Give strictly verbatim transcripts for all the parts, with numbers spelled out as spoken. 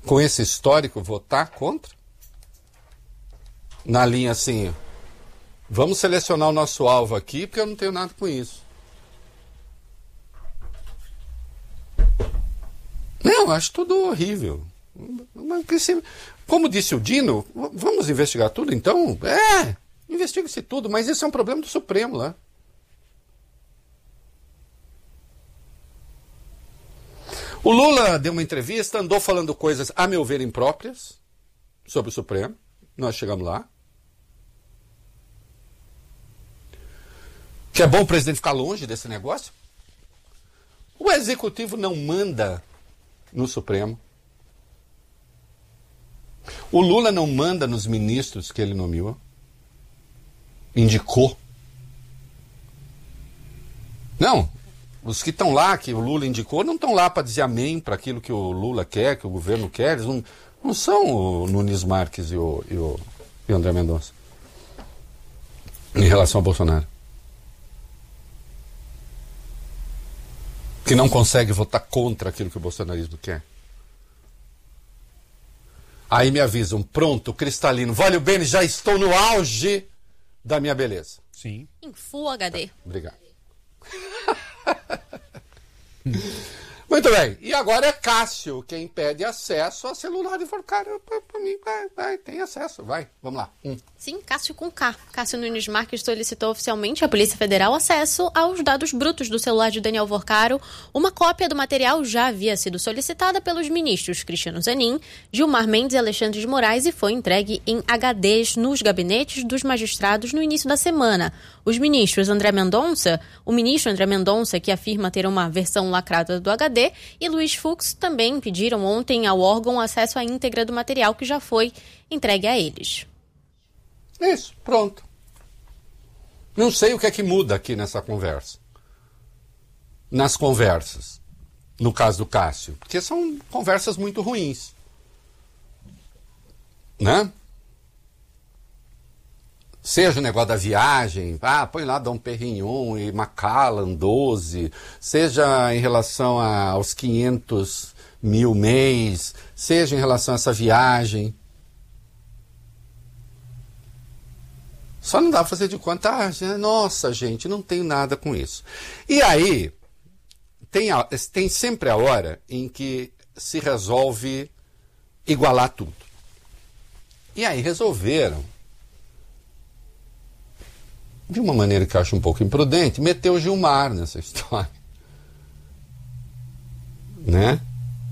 com esse histórico, votar contra? Na linha assim, vamos selecionar o nosso alvo aqui, porque eu não tenho nada com isso. Não, eu acho tudo horrível. Como disse o Dino, vamos investigar tudo então? É, investigue-se tudo, mas isso é um problema do Supremo lá. O Lula deu uma entrevista, andou falando coisas, a meu ver, impróprias sobre o Supremo. Nós chegamos lá. Que é bom o presidente ficar longe desse negócio. O Executivo não manda no Supremo. O Lula não manda nos ministros que ele nomeou. Indicou. Não. Os que estão lá, que o Lula indicou, não estão lá para dizer amém para aquilo que o Lula quer, que o governo quer. Eles não, não são o Nunes Marques e o, e o, e o André Mendonça. Em relação ao Bolsonaro. Que não consegue votar contra aquilo que o bolsonarismo quer. Aí me avisam, pronto, cristalino. Valeu, Beni, já estou no auge da minha beleza. Sim. Em Full H D. Tá, obrigado. Muito bem. E agora é Cássio quem pede acesso a celular de Vorcaro. Para mim, vai, vai, tem acesso. Vai, vamos lá. Hum. Sim, Cássio com K. Cássio Nunes Marques solicitou oficialmente à Polícia Federal acesso aos dados brutos do celular de Daniel Vorcaro. Uma cópia do material já havia sido solicitada pelos ministros Cristiano Zanin, Gilmar Mendes e Alexandre de Moraes e foi entregue em H Ds nos gabinetes dos magistrados no início da semana. Os ministros André Mendonça, o ministro André Mendonça, que afirma ter uma versão lacrada do H D, e Luiz Fux também pediram ontem ao órgão acesso à íntegra do material que já foi entregue a eles. Isso, pronto. Não sei o que é que muda aqui nessa conversa. Nas conversas. No caso do Cássio. Porque são conversas muito ruins. Né? Seja o negócio da viagem, ah, põe lá Dom Perignon e Macallan doze, seja em relação a, aos quinhentos mil mês, seja em relação a essa viagem. Só não dá para fazer de conta, ah, nossa, gente, não tenho nada com isso. E aí, tem, a, tem sempre a hora em que se resolve igualar tudo. E aí resolveram, de uma maneira que eu acho um pouco imprudente, meter o Gilmar nessa história. Né?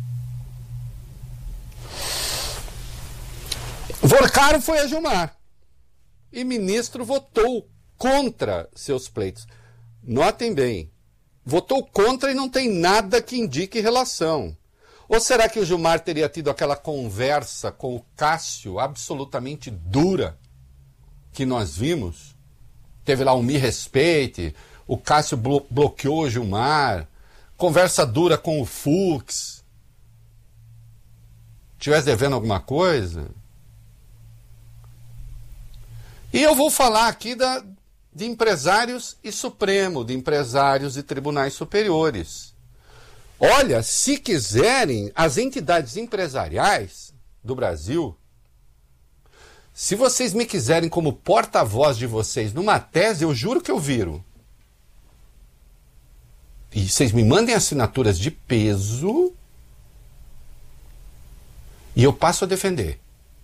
Vorcaro foi a Gilmar. E ministro votou contra seus pleitos. Notem bem, votou contra e não tem nada que indique relação. Ou será que o Gilmar teria tido aquela conversa com o Cássio absolutamente dura que nós vimos? Teve lá um me respeite, o Cássio blo- bloqueou o Gilmar, conversa dura com o Fux. Tivesse devendo alguma coisa? E eu vou falar aqui da, de empresários e Supremo, de empresários e tribunais superiores. Olha, se quiserem, as entidades empresariais do Brasil, se vocês me quiserem como porta-voz de vocês numa tese, eu juro que eu viro. E vocês me mandem assinaturas de peso e eu passo a defender.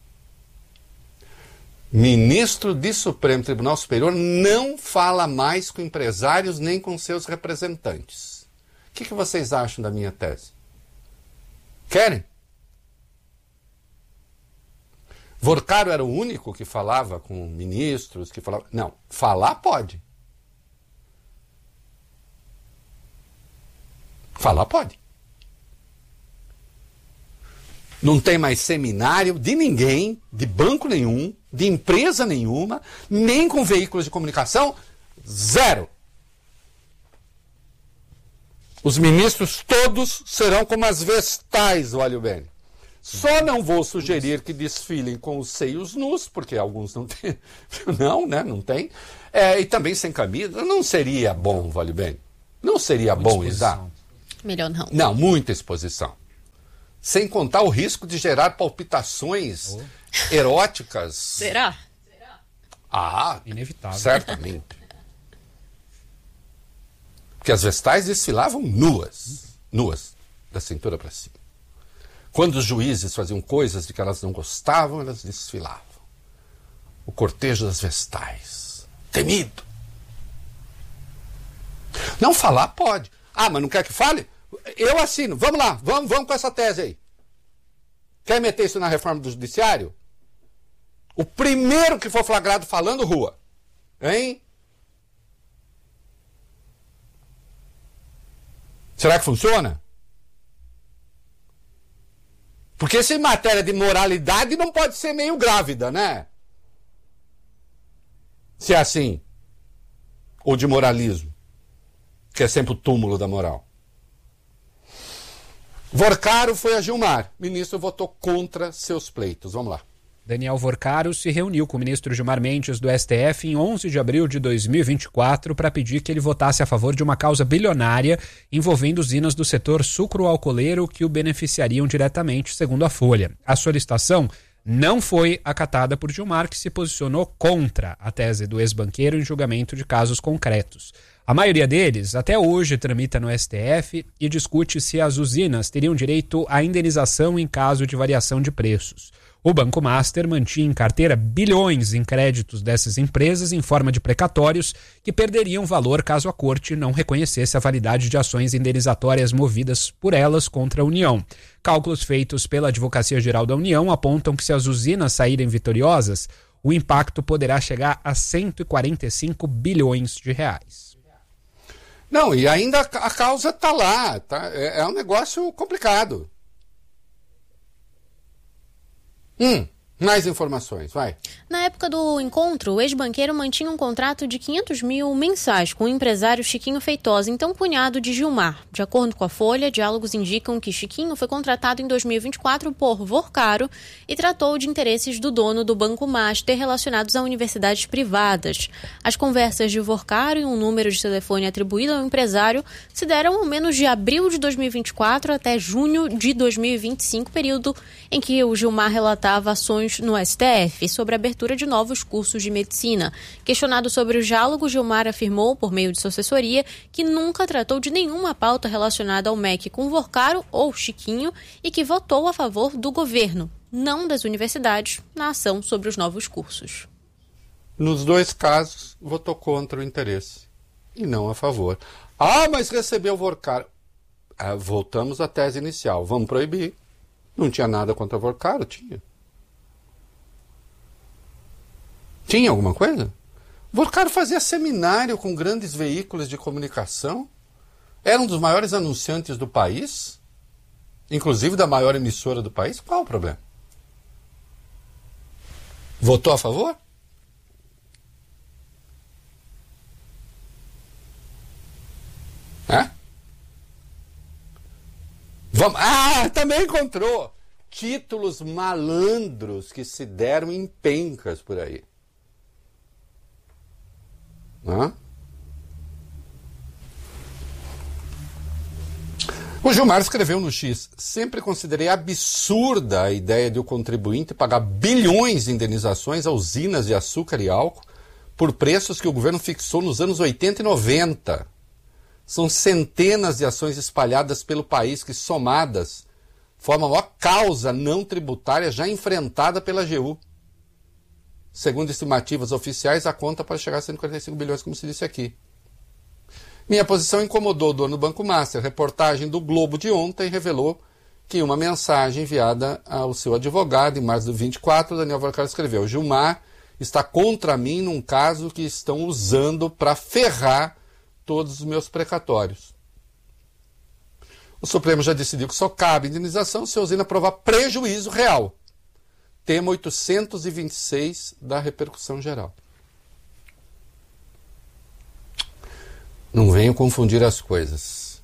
Ministro de Supremo Tribunal Superior não fala mais com empresários nem com seus representantes. O que, que vocês acham da minha tese? Querem? Vorcaro era o único que falava com ministros, que falava... Não, falar pode. Falar pode. Não tem mais seminário de ninguém, de banco nenhum, de empresa nenhuma, nem com veículos de comunicação, zero. Os ministros todos serão como as vestais, olha bem. Só não vou sugerir que desfilem com os seios nus, porque alguns não têm. Não, né? Não tem. É, e também sem camisa. Não seria bom, vale bem. Não seria bom, Isá? Melhor não. Não, muita exposição. Sem contar o risco de gerar palpitações oh. eróticas. Será? Ah, inevitável. Certamente. Porque as vestais desfilavam nuas, nuas, da cintura para cima. Quando os juízes faziam coisas de que elas não gostavam, elas desfilavam. O cortejo das vestais. Temido. Não falar pode. Ah, mas não quer que fale? Eu assino. Vamos lá, vamos, vamos com essa tese aí. Quer meter isso na reforma do judiciário? O primeiro que for flagrado falando, rua. Hein? Será que funciona? Porque se matéria de moralidade não pode ser meio grávida, né? Se é assim. Ou de moralismo. Que é sempre o túmulo da moral. Vorcaro foi a Gilmar. O ministro votou contra seus pleitos. Vamos lá. Daniel Vorcaro se reuniu com o ministro Gilmar Mendes do S T F em onze de abril de dois mil e vinte e quatro para pedir que ele votasse a favor de uma causa bilionária envolvendo usinas do setor sucroalcooleiro que o beneficiariam diretamente, segundo a Folha. A solicitação não foi acatada por Gilmar, que se posicionou contra a tese do ex-banqueiro em julgamento de casos concretos. A maioria deles, até hoje, tramita no S T F e discute se as usinas teriam direito à indenização em caso de variação de preços. O Banco Master mantinha em carteira bilhões em créditos dessas empresas em forma de precatórios que perderiam valor caso a corte não reconhecesse a validade de ações indenizatórias movidas por elas contra a União. Cálculos feitos pela Advocacia Geral da União apontam que se as usinas saírem vitoriosas, o impacto poderá chegar a cento e quarenta e cinco bilhões de reais. Não, e ainda a causa está lá, tá? É, é um negócio complicado. Hum, mais informações, vai. Na época do encontro, o ex-banqueiro mantinha um contrato de quinhentos mil mensais com o empresário Chiquinho Feitosa, então cunhado de Gilmar. De acordo com a Folha, diálogos indicam que Chiquinho foi contratado em dois mil e vinte e quatro por Vorcaro e tratou de interesses do dono do Banco Master relacionados a universidades privadas. As conversas de Vorcaro e um número de telefone atribuído ao empresário se deram ao menos de abril de dois mil e vinte e quatro até junho de dois mil e vinte e cinco, período em que o Gilmar relatava ações no S T F sobre a abertura de novos cursos de medicina. Questionado sobre o diálogo, Gilmar afirmou, por meio de sua assessoria, que nunca tratou de nenhuma pauta relacionada ao M E C com Vorcaro ou Chiquinho e que votou a favor do governo, não das universidades, na ação sobre os novos cursos. Nos dois casos, votou contra o interesse e não a favor. Ah, mas recebeu Vorcaro. Ah, voltamos à tese inicial. Vamos proibir. Não tinha nada contra Vorcaro? Tinha. Tinha alguma coisa? Vorcaro fazia seminário com grandes veículos de comunicação. Era um dos maiores anunciantes do país. Inclusive da maior emissora do país. Qual o problema? Votou a favor? É? Vamos... Ah, também encontrou títulos malandros que se deram em pencas por aí. Hã? O Gilmar escreveu no X: sempre considerei absurda a ideia de o contribuinte pagar bilhões de indenizações a usinas de açúcar e álcool por preços que o governo fixou nos anos oitenta e noventa. São centenas de ações espalhadas pelo país que, somadas, formam a maior causa não tributária já enfrentada pela A G U. Segundo estimativas oficiais, a conta pode chegar a cento e quarenta e cinco bilhões, como se disse aqui. Minha posição incomodou o dono do Banco Master. A reportagem do Globo de ontem revelou que uma mensagem enviada ao seu advogado, em março de vinte e quatro, Daniel Vorcaro escreveu: Gilmar está contra mim num caso que estão usando para ferrar todos os meus precatórios. O Supremo já decidiu que só cabe indenização se a usina provar prejuízo real. Tema oitocentos e vinte e seis da repercussão geral. Não venham confundir as coisas.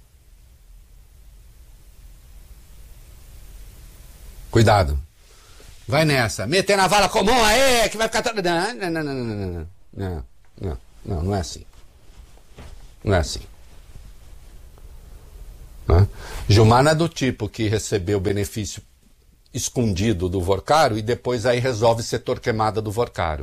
Cuidado. Vai nessa. Meter na vala comum aí, que vai ficar... Não, não, não, não, não, não, não, não, não, não é assim. Não é assim. Não é? Gilmar não é do tipo que recebeu benefício escondido do Vorcaro e depois aí resolve ser torquemada do Vorcaro.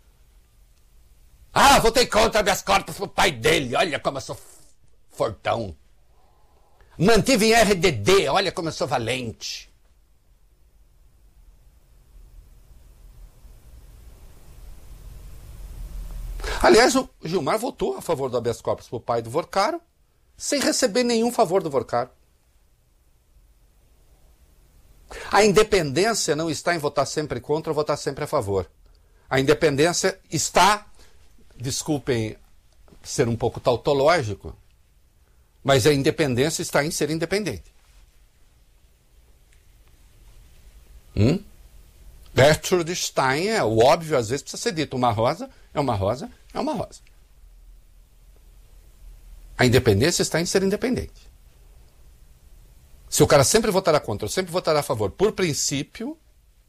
Ah, votei contra habeas corpus pro pai dele, olha como eu sou fortão. Mantive em R D D, olha como eu sou valente. Aliás, o Gilmar votou a favor do habeas corpus pro pai do Vorcaro, sem receber nenhum favor do Vorcaro. A independência não está em votar sempre contra ou votar sempre a favor. A independência está, desculpem ser um pouco tautológico, mas a independência está em ser independente. Hum? Gertrude Stein é o óbvio, às vezes precisa ser dito. Uma rosa é uma rosa, é uma rosa. A independência está em ser independente. Se o cara sempre votará contra ou sempre votará a favor, por princípio,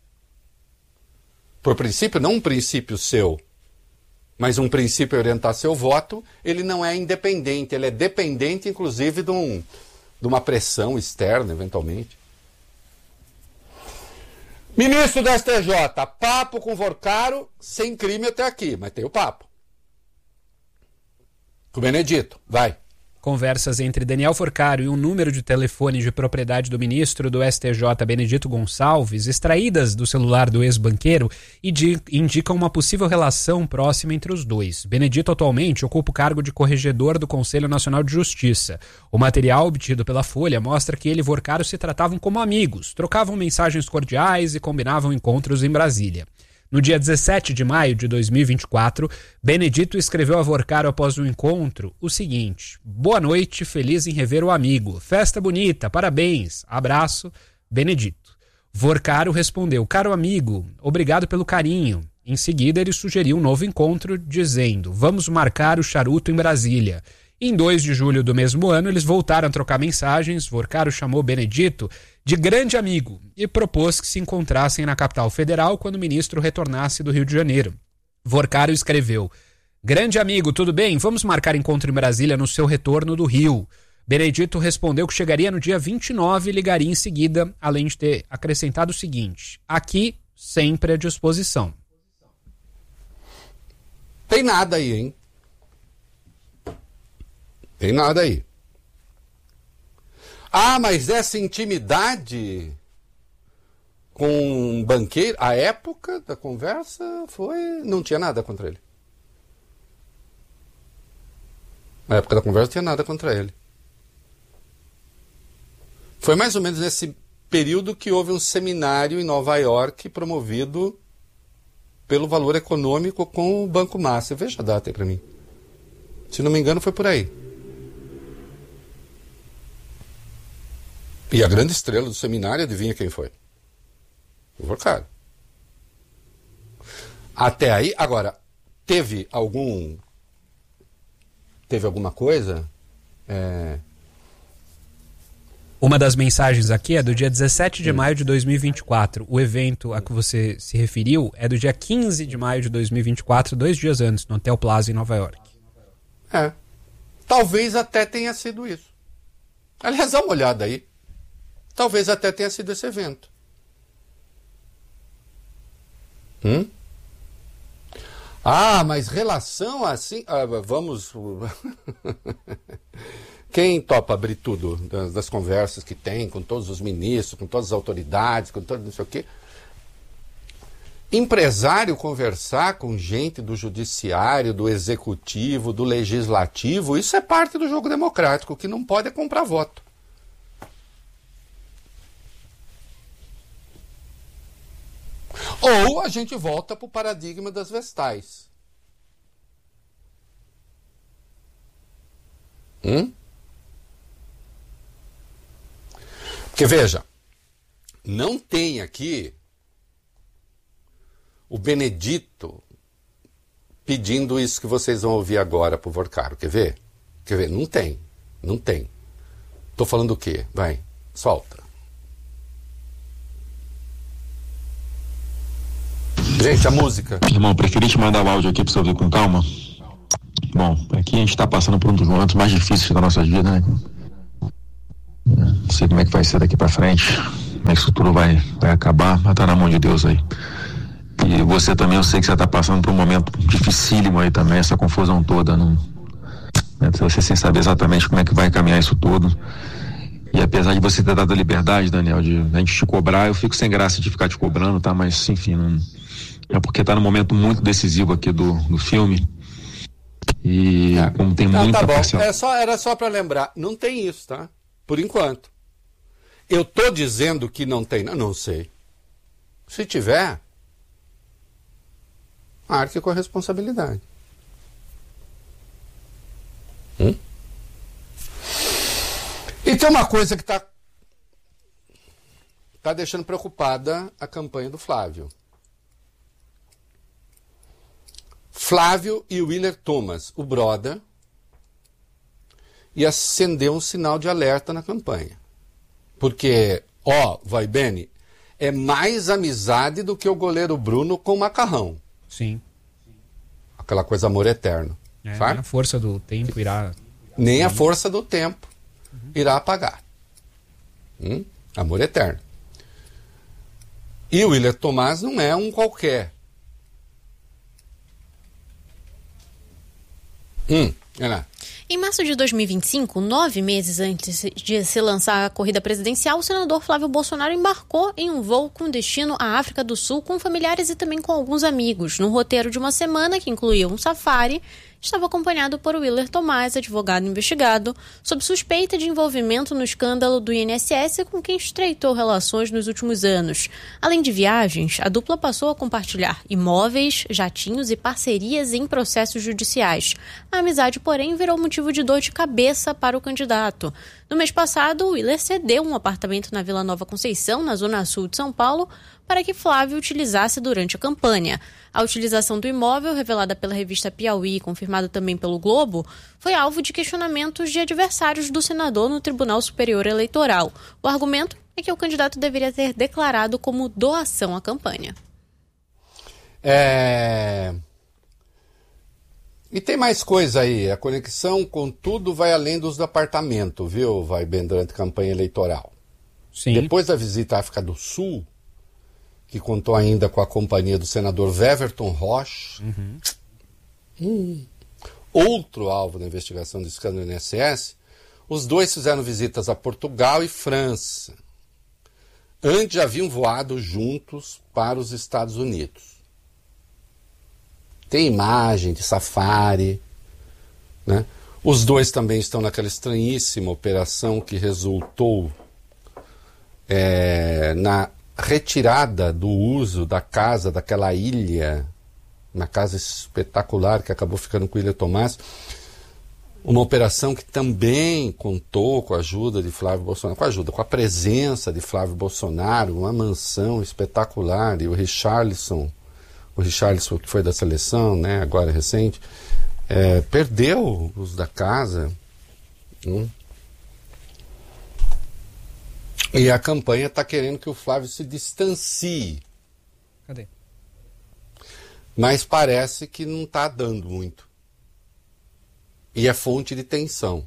por princípio, não um princípio seu, mas um princípio orientar seu voto, ele não é independente, ele é dependente, inclusive, de, um, de uma pressão externa, eventualmente. Ministro do S T J, papo com Vorcaro, sem crime até aqui, mas tem o papo. Com o Benedito, vai. Conversas entre Daniel Vorcaro e um número de telefone de propriedade do ministro do S T J, Benedito Gonçalves, extraídas do celular do ex-banqueiro, indicam uma possível relação próxima entre os dois. Benedito atualmente ocupa o cargo de corregedor do Conselho Nacional de Justiça. O material obtido pela Folha mostra que ele e Vorcaro se tratavam como amigos, trocavam mensagens cordiais e combinavam encontros em Brasília. No dia dezessete de maio de dois mil e vinte e quatro, Benedito escreveu a Vorcaro após o encontro o seguinte: boa noite, feliz em rever o amigo. Festa bonita, parabéns. Abraço, Benedito. Vorcaro respondeu: caro amigo, obrigado pelo carinho. Em seguida, ele sugeriu um novo encontro, dizendo: vamos marcar o charuto em Brasília. Em dois de julho do mesmo ano, eles voltaram a trocar mensagens. Vorcaro chamou Benedito de grande amigo e propôs que se encontrassem na capital federal quando o ministro retornasse do Rio de Janeiro. Vorcaro escreveu: grande amigo, tudo bem? Vamos marcar encontro em Brasília no seu retorno do Rio. Benedito respondeu que chegaria no dia vinte e nove e ligaria em seguida, além de ter acrescentado o seguinte: aqui, sempre à disposição. Tem nada aí, hein? Tem nada aí. Ah, mas essa intimidade com um banqueiro, a época da conversa foi... não tinha nada contra ele. Na época da conversa não tinha nada contra ele. Foi mais ou menos nesse período que houve um seminário em Nova York promovido pelo Valor Econômico com o Banco Massa. Veja a data aí para mim. Se não me engano, foi por aí. E a grande estrela do seminário, adivinha quem foi? O Vorcaro. Até aí, agora, teve algum... Teve alguma coisa? É... Uma das mensagens aqui é do dia dezessete de maio de dois mil e vinte e quatro. O evento a que você se referiu é do dia quinze de maio de dois mil e vinte e quatro, dois dias antes, no Hotel Plaza, em Nova York. É. Talvez até tenha sido isso. Aliás, dá uma olhada aí. Talvez até tenha sido esse evento. Hum? Ah, mas relação assim... Ah, vamos... Quem topa abrir tudo das, das conversas que tem com todos os ministros, com todas as autoridades, com todo não sei o quê? Empresário conversar com gente do judiciário, do executivo, do legislativo, isso é parte do jogo democrático. O que não pode é comprar voto. Ou a gente volta para o paradigma das vestais. Hum? Porque veja, não tem aqui o Benedito pedindo isso que vocês vão ouvir agora para o Vorcaro. Quer ver? Quer ver? Não tem. Não tem. Tô falando o quê? Vai, solta. Gente, a música. Irmão, preferi te mandar o áudio aqui pra você ouvir com calma. Bom, aqui a gente tá passando por um dos momentos mais difíceis da nossa vida, né? Não sei como é que vai ser daqui pra frente, como é que isso tudo vai, vai acabar, mas tá na mão de Deus aí. E você também, eu sei que você tá passando por um momento dificílimo aí também, essa confusão toda, não, né? Você sem saber exatamente como é que vai caminhar isso tudo. E apesar de você ter dado a liberdade, Daniel, de a gente te cobrar, eu fico sem graça de ficar te cobrando, tá? Mas, enfim, não, é porque tá num momento muito decisivo aqui do, do filme. E é. como tem não, muita tá bom. parcela... É só, era só para lembrar, não tem isso, tá? Por enquanto. Eu tô dizendo que não tem, não, não sei. Se tiver, arque com a responsabilidade. Hum? E tem uma coisa que está tá deixando preocupada a campanha do Flávio. Flávio e Willer Thomas, o brother, e acendeu um sinal de alerta na campanha. Porque, ó, vai bene, é mais amizade do que o goleiro Bruno com o Macarrão. Sim. Aquela coisa amor eterno. É, sabe? nem a força do tempo irá... Nem a força do tempo uhum. irá apagar. Hum? Amor eterno. E o Willer Thomas não é um qualquer. Hum, é lá. Em março de dois mil e vinte e cinco, nove meses antes de se lançar a corrida presidencial, o senador Flávio Bolsonaro embarcou em um voo com destino à África do Sul com familiares e também com alguns amigos. No roteiro de uma semana, que incluía um safari, estava acompanhado por Willer Thomas, advogado investigado, sob suspeita de envolvimento no escândalo do I N S S com quem estreitou relações nos últimos anos. Além de viagens, a dupla passou a compartilhar imóveis, jatinhos e parcerias em processos judiciais. A amizade, porém, virou motivo de dor de cabeça para o candidato. No mês passado, o Willer cedeu um apartamento na Vila Nova Conceição, na zona sul de São Paulo, para que Flávio utilizasse durante a campanha. A utilização do imóvel, revelada pela revista Piauí e confirmada também pelo Globo, foi alvo de questionamentos de adversários do senador no Tribunal Superior Eleitoral. O argumento é que o candidato deveria ter declarado como doação à campanha. É... E tem mais coisa aí. A conexão com tudo vai além dos apartamentos, viu? Vai bem durante a campanha eleitoral. Sim. Depois da visita à África do Sul, que contou ainda com a companhia do senador Weverton Rocha, uhum. hum, outro alvo da investigação do escândalo do I N S S, os dois fizeram visitas a Portugal e França. Antes já haviam voado juntos para os Estados Unidos. Tem imagem de safari, né? Os dois também estão naquela estranhíssima operação que resultou é, na retirada do uso da casa, daquela ilha, uma casa espetacular que acabou ficando com o Willer Thomas, uma operação que também contou com a ajuda de Flávio Bolsonaro, com a ajuda, com a presença de Flávio Bolsonaro, uma mansão espetacular, e o Richarlison, o Richarlison que foi da seleção, né, agora recente, é, perdeu o uso da casa. Hum. E a campanha está querendo que o Flávio se distancie. Cadê? Mas parece que não está dando muito. E é fonte de tensão.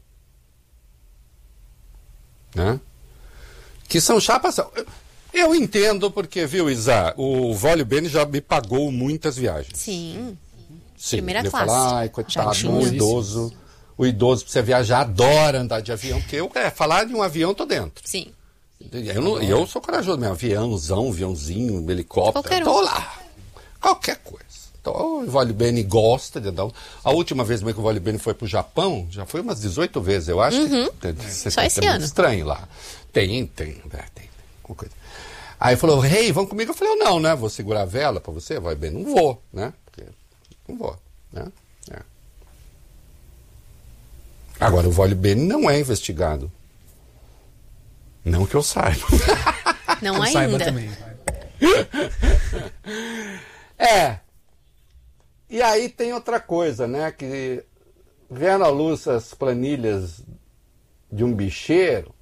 Né? Que são chapas... Eu entendo porque, viu, Isa, o Vólio Bene já me pagou muitas viagens. Sim. Sim. Primeira ele classe. Fala, ai, coitado, um idoso. O idoso, pra você viajar, adora andar de avião, porque eu, é, falar de um avião, tô dentro. Sim. Eu, não, eu sou corajoso mesmo, aviãozão, aviãozinho, helicóptero, Qualquer um. Tô lá. Qualquer coisa. Então, o Vólio Bene gosta de andar. A última vez que o Vólio Bene foi pro Japão, já foi umas dezoito vezes, eu acho. Uhum. Que, você, Só é esse muito ano. Estranho lá. Tem, tem, tem, tem. Coisa. Aí falou, rei, hey, vamos comigo? Eu falei, não, né? Vou segurar a vela pra você? Vai bem, não vou, né? Porque não vou, né? É. Agora, o Vólio Bene não é investigado. Não que eu saiba. Não eu ainda. Saiba também. É. E aí tem outra coisa, né? Que vendo à luz as planilhas de um bicheiro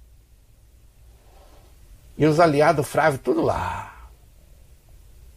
e os aliados Flávio tudo lá.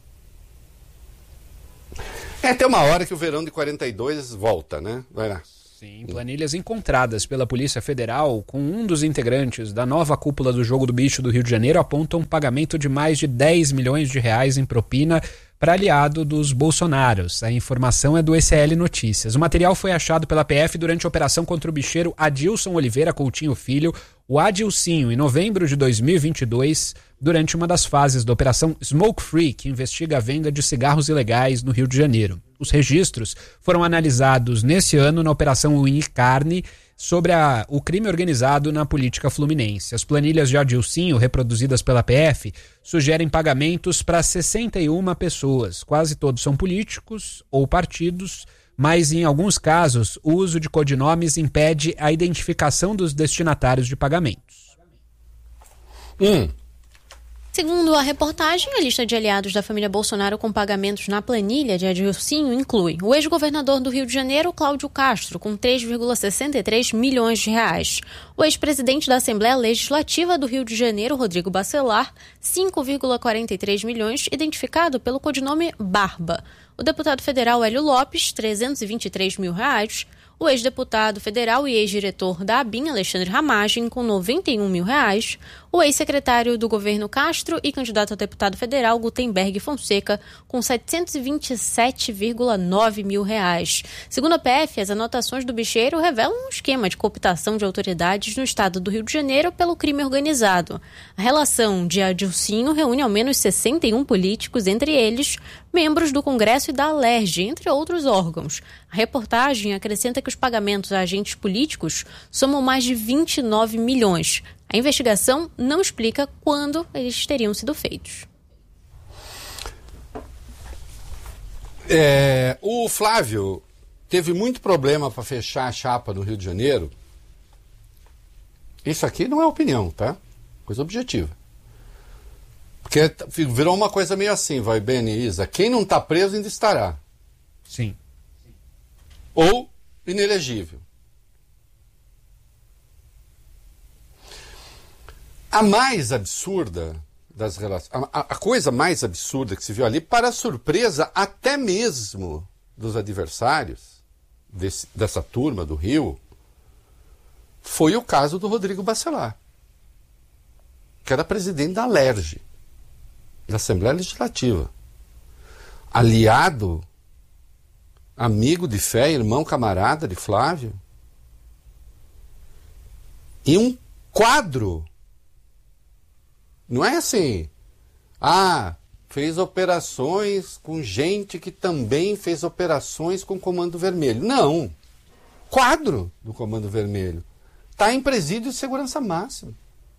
É, tem uma hora que o verão de quarenta e dois volta, né? Vai lá. Sim, planilhas encontradas pela Polícia Federal com um dos integrantes da nova cúpula do Jogo do Bicho do Rio de Janeiro apontam um pagamento de mais de dez milhões de reais em propina para aliado dos Bolsonaros. A informação é do E C L Notícias. O material foi achado pela P F durante a operação contra o bicheiro Adilson Oliveira Coutinho Filho, o Adilcinho, em novembro de dois mil e vinte e dois, durante uma das fases da Operação Smoke Free, que investiga a venda de cigarros ilegais no Rio de Janeiro. Os registros foram analisados nesse ano na Operação Unicarne sobre a, o crime organizado na política fluminense. As planilhas de Adilcinho, reproduzidas pela P F, sugerem pagamentos para sessenta e uma pessoas. Quase todos são políticos ou partidos, mas em alguns casos o uso de codinomes impede a identificação dos destinatários de pagamentos. Hum. Segundo a reportagem, a lista de aliados da família Bolsonaro com pagamentos na planilha de Adilcinho inclui o ex-governador do Rio de Janeiro, Cláudio Castro, com três vírgula sessenta e três milhões de reais. O ex-presidente da Assembleia Legislativa do Rio de Janeiro, Rodrigo Bacelar, cinco vírgula quarenta e três milhões, identificado pelo codinome Barba. O deputado federal Hélio Lopes, trezentos e vinte e três mil reais. O ex-deputado federal e ex-diretor da ABIN, Alexandre Ramagem, com noventa e um mil reais. O ex-secretário do governo Castro e candidato a deputado federal, Gutenberg Fonseca, com setecentos e vinte e sete vírgula nove mil reais. Segundo a P F, as anotações do bicheiro revelam um esquema de cooptação de autoridades no estado do Rio de Janeiro pelo crime organizado. A relação de Adilcinho reúne ao menos sessenta e um políticos, entre eles membros do Congresso e da Alerj, entre outros órgãos. A reportagem acrescenta que os pagamentos a agentes políticos somam mais de vinte e nove milhões. A investigação não explica quando eles teriam sido feitos. É, o Flávio teve muito problema para fechar a chapa no Rio de Janeiro. Isso aqui não é opinião, tá? Coisa objetiva. Porque virou uma coisa meio assim, vai, Ben e Isa. Quem não está preso ainda estará. Sim. Ou inelegível. A mais absurda das relações, a, a coisa mais absurda que se viu ali, para surpresa até mesmo dos adversários desse, dessa turma do Rio, foi o caso do Rodrigo Bacelar, que era presidente da Alerj, da Assembleia Legislativa, aliado, amigo de fé, irmão, camarada de Flávio, e um quadro. Não é assim, ah, fez operações com gente que também fez operações com o Comando Vermelho. Não, quadro do Comando Vermelho. Está em presídio de segurança máxima.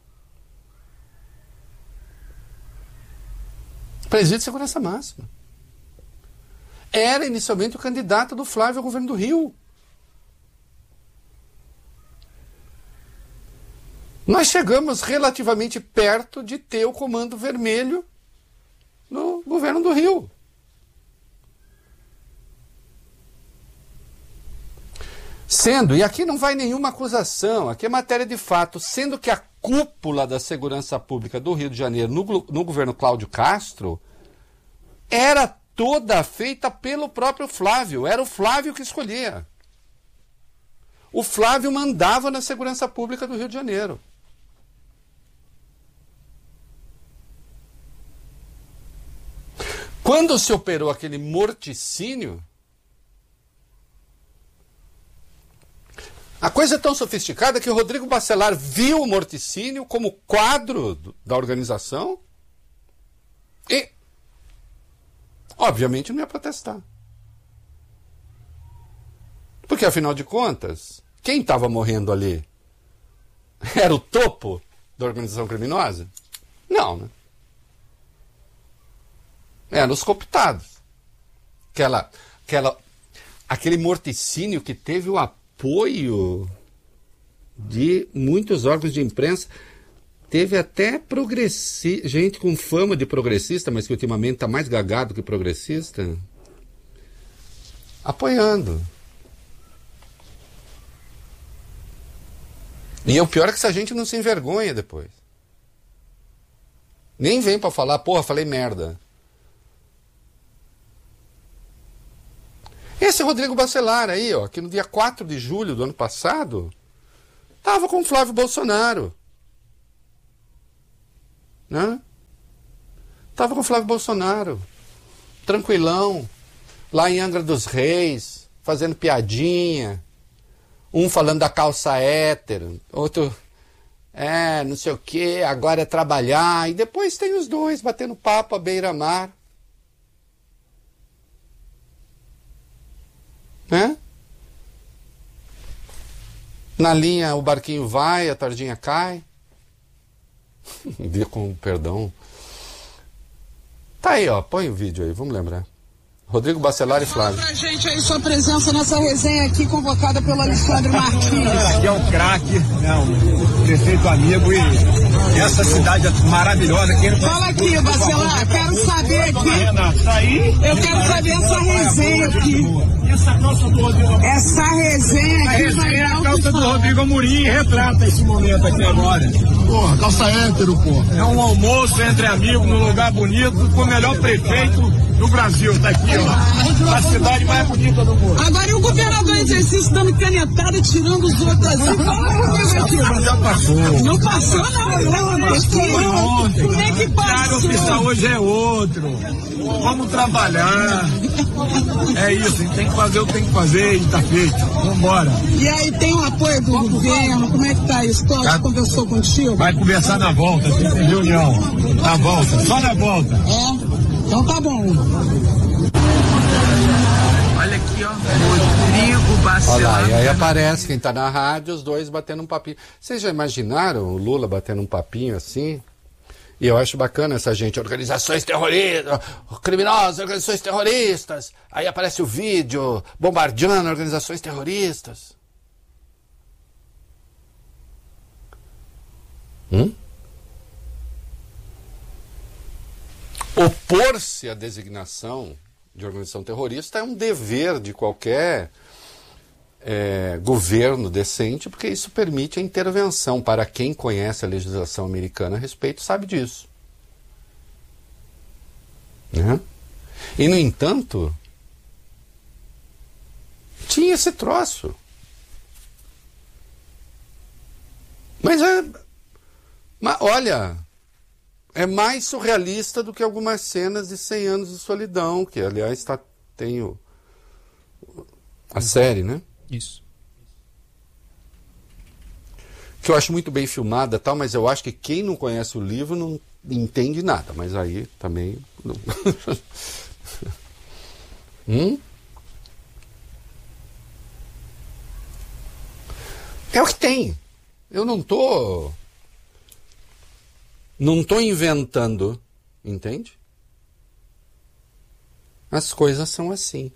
Presídio de segurança máxima. Era inicialmente o candidato do Flávio ao governo do Rio. Nós chegamos relativamente perto de ter o Comando Vermelho no governo do Rio. Sendo, e aqui não vai nenhuma acusação, aqui é matéria de fato, sendo que a cúpula da segurança pública do Rio de Janeiro, no, no governo Cláudio Castro, era toda feita pelo próprio Flávio, era o Flávio que escolhia. O Flávio mandava na segurança pública do Rio de Janeiro. Quando se operou aquele morticínio, a coisa é tão sofisticada que o Rodrigo Bacelar viu o morticínio como quadro do, da organização e, obviamente, não ia protestar. Porque, afinal de contas, quem estava morrendo ali era o topo da organização criminosa? Não, né? Eram os cooptados. Aquela, aquela, aquele morticínio que teve o apoio de muitos órgãos de imprensa, teve até progressi... gente com fama de progressista, mas que ultimamente está mais gagado que progressista, apoiando. E o pior é que essa gente não se envergonha depois. Nem vem para falar, porra, falei merda. Esse Esse Rodrigo Bacelar aí, ó, que no dia quatro de julho do ano passado estava com o Flávio Bolsonaro. Né? Tava com o Flávio Bolsonaro. Tranquilão. Lá em Angra dos Reis, fazendo piadinha. Um falando da calça hétero, outro, é, não sei o que, agora é trabalhar. E depois tem os dois batendo papo à beira-mar. Né? Na linha o barquinho vai, a tardinha cai. Com perdão. Tá aí, ó, põe o vídeo aí, vamos lembrar. Rodrigo Bacelar e Flávio. Fala pra gente aí sua presença nessa resenha aqui convocada pelo Alexandre Martins. Aqui é um craque, né, um prefeito amigo e essa cidade é maravilhosa. Aqui Fala aqui, Bacelar, quero saber aqui, eu quero saber essa resenha aqui. Essa calça do Rodrigo Essa resenha aqui. A resenha é a calça do Rodrigo Amorim e retrata esse momento aqui agora. Porra, calça hétero, porra. É um almoço entre amigos num lugar bonito com o melhor prefeito do Brasil, tá aqui, ó. A cidade mais bonita do mundo. Agora e o governador em exercício dando canetada, tirando os outros assim. Fala comigo aqui. Já passou. Não passou, não. Não, não. Ontem. Como é que passou? Cara, o oficial hoje é outro. Vamos trabalhar. É isso, a gente tem que fazer o que tem que fazer e tá feito. Vambora. E aí tem o apoio do governo, como é que tá isso? Todd Tá. conversou contigo? Vai conversar na volta, tem reunião. Na volta, só na volta. É? Então tá bom. Olha aqui, ó. Rodrigo Bacelar. Olha lá, e aí aparece quem tá na rádio, os dois batendo um papinho. Vocês já imaginaram o Lula batendo um papinho assim? E eu acho bacana essa gente, organizações terroristas, criminosos, organizações terroristas. Aí aparece o vídeo bombardeando organizações terroristas. Hum? Opor-se à designação de organização terrorista é um dever de qualquer é, governo decente, porque isso permite a intervenção. Para quem conhece a legislação americana a respeito, sabe disso. Né? E, no entanto, tinha esse troço. Mas é... Mas, olha... É mais surrealista do que algumas cenas de cem anos de solidão, que, aliás, tá, tem o, a série, né? Isso. Que eu acho muito bem filmada, tal, mas eu acho que quem não conhece o livro não entende nada. Mas aí também... Não. hum? É o que tem. Eu não tô... Não estou inventando, entende? As coisas são assim.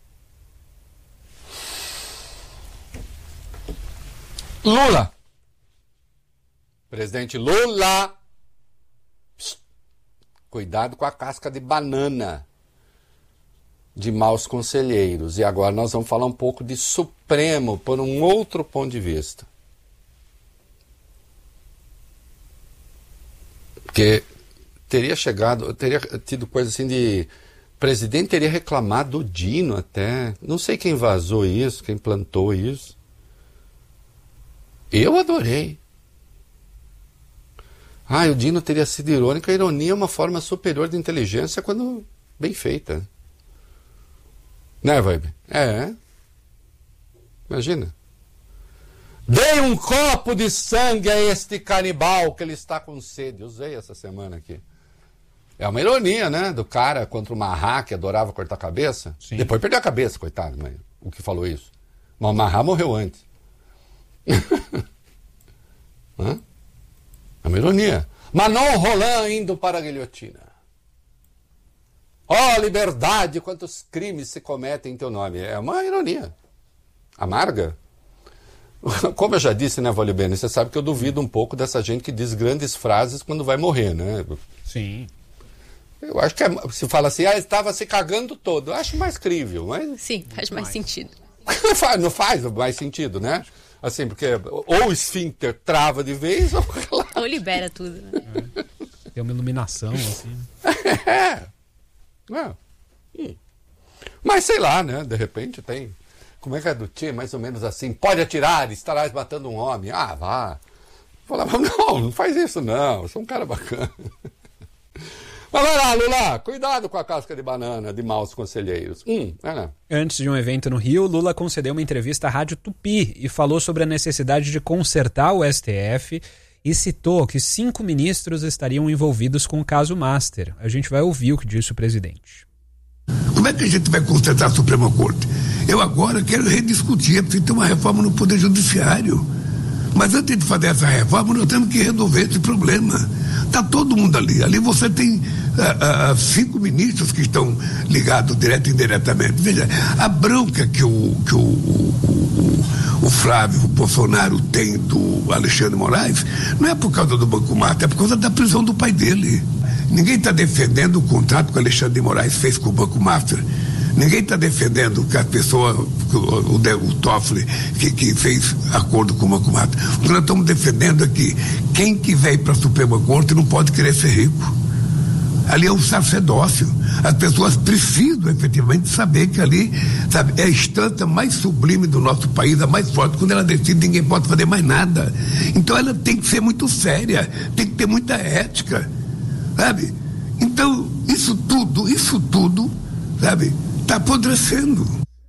Lula. Presidente Lula. Psst. Cuidado com a casca de banana de maus conselheiros. E agora nós vamos falar um pouco de Supremo por um outro ponto de vista. Porque teria chegado, teria tido coisa assim de... O presidente teria reclamado do Dino até. Não sei quem vazou isso, quem plantou isso. Eu adorei. Ah, o Dino teria sido irônico. A ironia é uma forma superior de inteligência quando bem feita. Né, Vibe? É. Imagina. Dei um copo de sangue a este canibal que ele está com sede. Usei essa semana aqui. É uma ironia, né? Do cara contra o Marra, que adorava cortar a cabeça. Sim. Depois perdeu a cabeça, coitado, mas o que falou isso. Mas o Marra morreu antes. Hã? É uma ironia. Manon Roland indo para a guilhotina. Ó, oh, liberdade, quantos crimes se cometem em teu nome. É uma ironia. Amarga. Como eu já disse, né, Valibene, você sabe que eu duvido um pouco dessa gente que diz grandes frases quando vai morrer, né? Sim. Eu acho que é, se fala assim, ah, ele estava se cagando todo. Eu acho mais crível, mas... Sim, faz mais, mais. sentido. Não faz mais sentido, né? Assim, porque ou o esfíncter trava de vez, ou... Ou libera tudo, né? É. Tem uma iluminação, assim. É. É. Hum. Mas sei lá, né? De repente tem... Como é que é do Tchê? Mais ou menos assim. Pode atirar, estarás matando um homem. Ah, vá. Falava, não, não faz isso não. Eu sou um cara bacana. Mas vai lá, Lula. Cuidado com a casca de banana de maus conselheiros. Hum, é, né? Antes de um evento no Rio, Lula concedeu uma entrevista à Rádio Tupi e falou sobre a necessidade de consertar o S T F e citou que cinco ministros estariam envolvidos com o caso Master. A gente vai ouvir o que disse o presidente. Como é que a gente vai consertar a Suprema Corte? Eu agora quero rediscutir, é preciso ter uma reforma no Poder Judiciário. Mas antes de fazer essa reforma, nós temos que resolver esse problema. Está todo mundo ali. Ali você tem uh, uh, cinco ministros que estão ligados direto e indiretamente. Veja, a bronca que o, que o, o, o, o Flávio Bolsonaro tem do Alexandre Moraes não é por causa do Banco Master, é por causa da prisão do pai dele. Ninguém está defendendo o contrato que o Alexandre de Moraes fez com o Banco Master. Ninguém está defendendo que a pessoa, o, o, o Toffoli, que, que fez acordo com o Banco Master. O que nós estamos defendendo é que quem quiser ir para a Suprema Corte não pode querer ser rico. Ali é um sacerdócio. As pessoas precisam efetivamente saber que ali, sabe, é a instância mais sublime do nosso país, a mais forte. Quando ela decide, ninguém pode fazer mais nada. Então ela tem que ser muito séria, tem que ter muita ética, sabe? Então, isso tudo, isso tudo, sabe, está apodrecendo.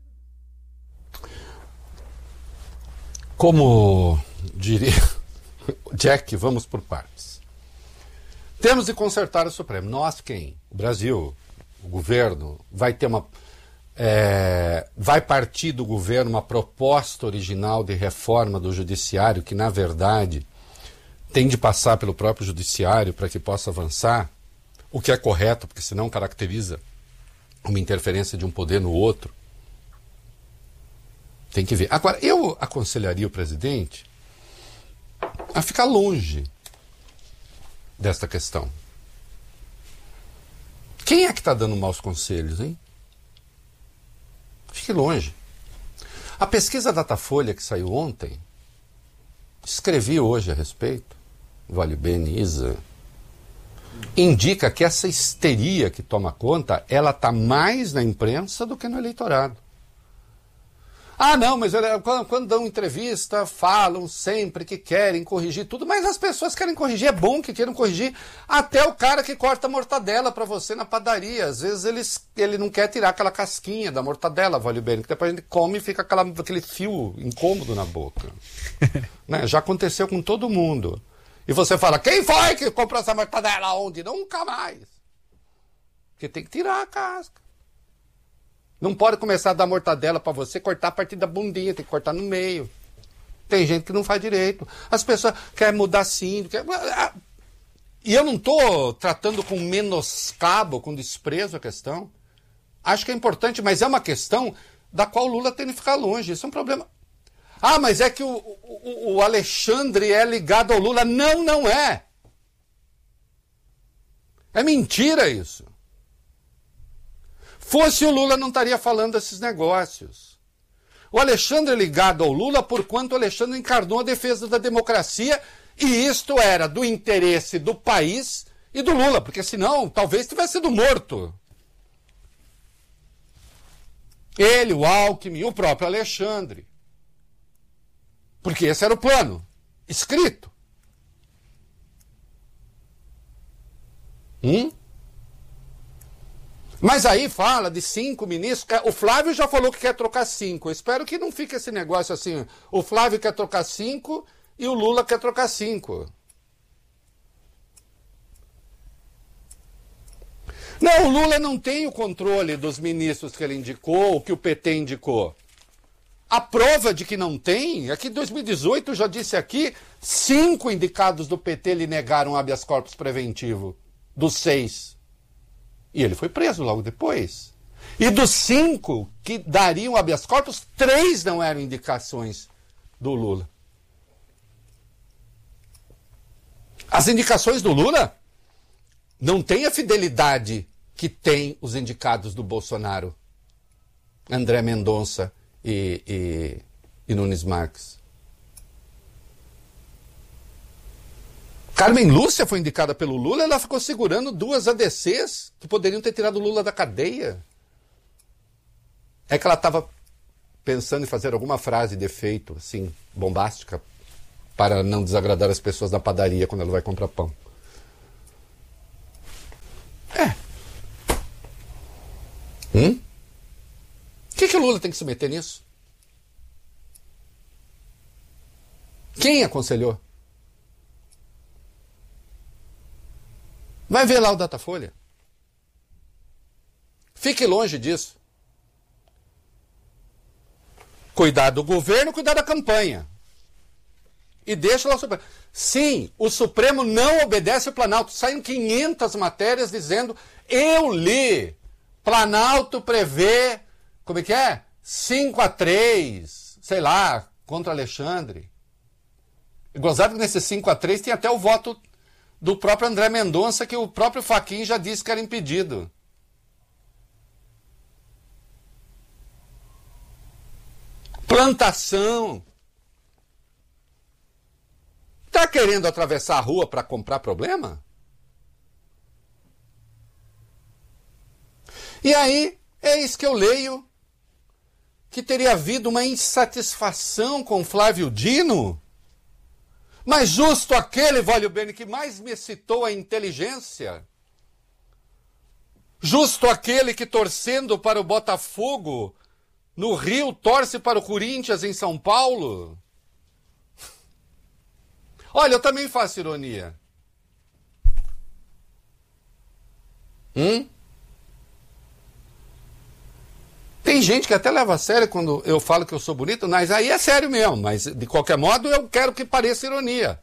Como diria Jack, vamos por partes. Temos de consertar o Supremo. Nós quem? O Brasil, o governo, vai ter uma... É, vai partir do governo uma proposta original de reforma do judiciário que, na verdade, tem de passar pelo próprio judiciário para que possa avançar, o que é correto, porque senão caracteriza uma interferência de um poder no outro. Tem que ver. Agora, eu aconselharia o presidente a ficar longe desta questão. Quem é que está dando maus conselhos, hein? Fique longe. A pesquisa Datafolha que saiu ontem, escrevi hoje a respeito, vale bem, Isa, indica que essa histeria que toma conta, ela está mais na imprensa do que no eleitorado. Ah, não, mas quando, quando dão entrevista, falam sempre que querem corrigir tudo, mas as pessoas querem corrigir, é bom que queiram corrigir, até o cara que corta a mortadela para você na padaria, às vezes eles, ele não quer tirar aquela casquinha da mortadela, vale bem, que depois a gente come e fica aquela, aquele fio incômodo na boca. Né? Já aconteceu com todo mundo. E você fala, quem foi que comprou essa mortadela? Onde? Nunca mais. Porque tem que tirar a casca. Não pode começar a dar mortadela para você, cortar a partir da bundinha, tem que cortar no meio. Tem gente que não faz direito. As pessoas querem mudar sim. Quer... E eu não estou tratando com menoscabo, com desprezo a questão. Acho que é importante, mas é uma questão da qual o Lula tem de ficar longe. Isso é um problema. Ah, mas é que o, o, o Alexandre é ligado ao Lula. Não, não é. É mentira isso. Fosse o Lula, não estaria falando desses negócios. O Alexandre é ligado ao Lula porquanto o Alexandre encarnou a defesa da democracia e isto era do interesse do país e do Lula, porque senão talvez tivesse sido morto. Ele, o Alckmin, o próprio Alexandre. Porque esse era o plano, escrito. Hum? Mas aí fala de cinco ministros. O Flávio já falou que quer trocar cinco. Eu espero que não fique esse negócio assim. O Flávio quer trocar cinco e o Lula quer trocar cinco. Não, o Lula não tem o controle dos ministros que ele indicou, ou que o P T indicou. A prova de que não tem é que em dois mil e dezoito, eu já disse aqui, cinco indicados do P T lhe negaram habeas corpus preventivo, dos seis. E ele foi preso logo depois. E dos cinco que dariam habeas corpus, três não eram indicações do Lula. As indicações do Lula não têm a fidelidade que tem os indicados do Bolsonaro. André Mendonça e, e, e Nunes Marques. Carmen Lúcia foi indicada pelo Lula, ela ficou segurando duas A D Cs que poderiam ter tirado o Lula da cadeia. É que ela estava pensando em fazer alguma frase de efeito, assim, bombástica, para não desagradar as pessoas da padaria quando ela vai comprar pão. É. Hum? Por que, que o Lula tem que se meter nisso? Quem aconselhou? Vai ver lá o Datafolha. Fique longe disso. Cuidar do governo, cuidar da campanha. E deixa lá o Supremo. Sim, o Supremo não obedece ao Planalto. Saem quinhentas matérias dizendo, eu li, Planalto prevê, como é que é? cinco a três, sei lá, contra Alexandre. E gozado que nesse cinco a três tem até o voto do próprio André Mendonça, que o próprio Fachin já disse que era impedido. Plantação. Está querendo atravessar a rua para comprar problema? E aí, é isso que eu leio, que teria havido uma insatisfação com Flávio Dino, mas justo aquele, Vólio Bene, que mais me citou a inteligência, justo aquele que torcendo para o Botafogo no Rio torce para o Corinthians em São Paulo. Olha, eu também faço ironia. Hum? Tem gente que até leva a sério quando eu falo que eu sou bonito, mas aí é sério mesmo. Mas, de qualquer modo, eu quero que pareça ironia.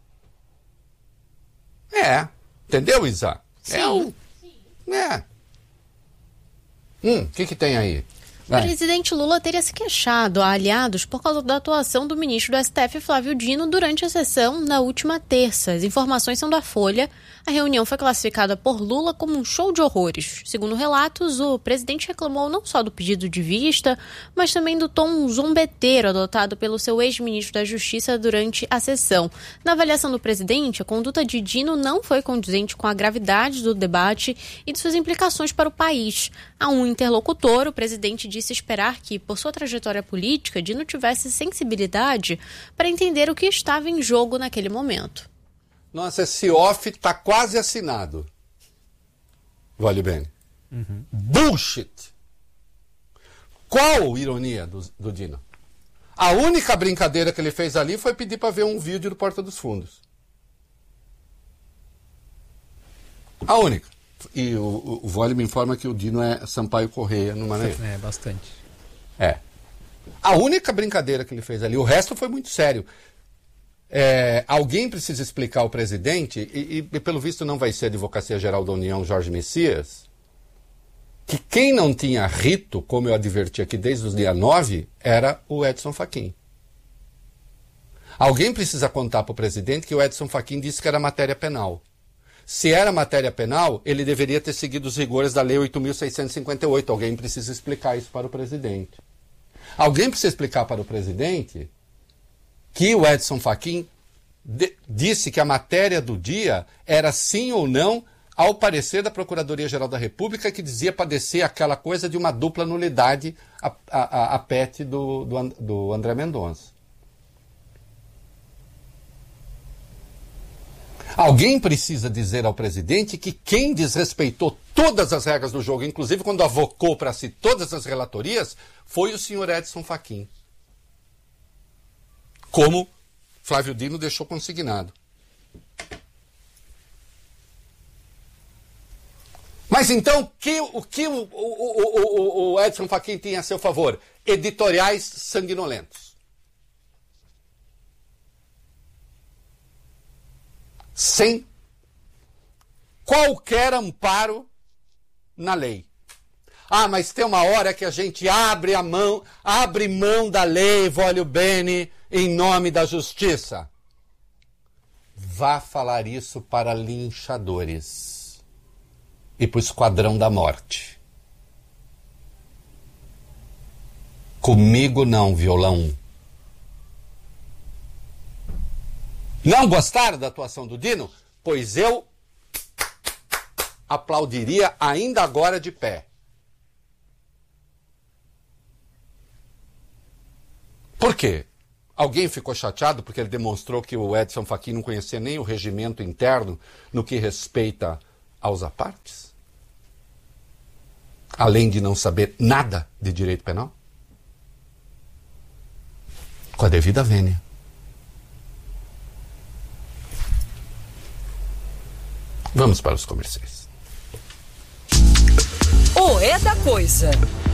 É. Entendeu, Isa? Sim. É. O... é. Hum, o que que tem aí? O presidente Lula teria se queixado a aliados por causa da atuação do ministro do S T F, Flávio Dino, durante a sessão na última terça. As informações são da Folha. A reunião foi classificada por Lula como um show de horrores. Segundo relatos, o presidente reclamou não só do pedido de vista, mas também do tom zombeteiro adotado pelo seu ex-ministro da Justiça durante a sessão. Na avaliação do presidente, a conduta de Dino não foi condizente com a gravidade do debate e de suas implicações para o país. A um interlocutor, o presidente disse esperar que, por sua trajetória política, Dino tivesse sensibilidade para entender o que estava em jogo naquele momento. Nossa, esse off tá quase assinado. Vale bem. Uhum. Bullshit! Qual ironia do, do Dino? A única brincadeira que ele fez ali foi pedir para ver um vídeo do Porta dos Fundos. A única. E o, o Vole me informa que o Dino é Sampaio Correia no Maranhão. É, bastante. É. A única brincadeira que ele fez ali, o resto foi muito sério. É, alguém precisa explicar ao presidente, e, e pelo visto não vai ser a Advocacia Geral da União, Jorge Messias, que quem não tinha rito, como eu adverti aqui desde os dia nove, era o Edson Fachin. Alguém precisa contar para o presidente que o Edson Fachin disse que era matéria penal. Se era matéria penal, ele deveria ter seguido os rigores da Lei oito mil seiscentos e cinquenta e oito. Alguém precisa explicar isso para o presidente. Alguém precisa explicar para o presidente que o Edson Fachin de, disse que a matéria do dia era sim ou não ao parecer da Procuradoria-Geral da República, que dizia padecer aquela coisa de uma dupla nulidade a, a, a pet do, do, do André Mendonça. Alguém precisa dizer ao presidente que quem desrespeitou todas as regras do jogo, inclusive quando avocou para si todas as relatorias, foi o senhor Edson Fachin. Como Flávio Dino deixou consignado. Mas então, que, o que o, o, o, o Edson Fachin tinha a seu favor? Editoriais sanguinolentos. Sem qualquer amparo na lei. Ah, mas tem uma hora que a gente abre a mão, abre mão da lei, Vólio Bene, em nome da justiça. Vá falar isso para linchadores e para o Esquadrão da Morte. Comigo não, violão. Não gostaram da atuação do Dino? Pois eu aplaudiria ainda agora de pé. Por quê? Alguém ficou chateado porque ele demonstrou que o Edson Fachin não conhecia nem o regimento interno no que respeita aos apartes? Além de não saber nada de direito penal? Com a devida vênia. Vamos para os comerciais. O É da Coisa.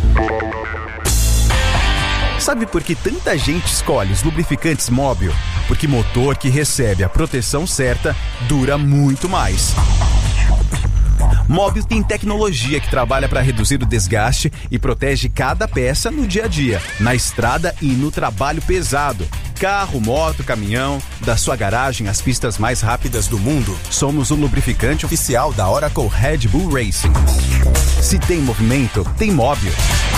Sabe por que tanta gente escolhe os lubrificantes Móbil? Porque motor que recebe a proteção certa dura muito mais. Móbil tem tecnologia que trabalha para reduzir o desgaste e protege cada peça no dia a dia, na estrada e no trabalho pesado. Carro, moto, caminhão, da sua garagem às pistas mais rápidas do mundo, somos o lubrificante oficial da Oracle Red Bull Racing. Se tem movimento, tem Móbil.